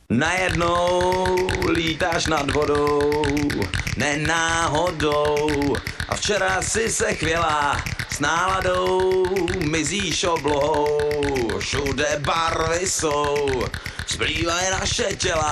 Najednou lítáš nad vodou, ne náhodou. A včera si se chvěla s náladou, mizíš oblohou. Všude barvy jsou, splývají naše těla.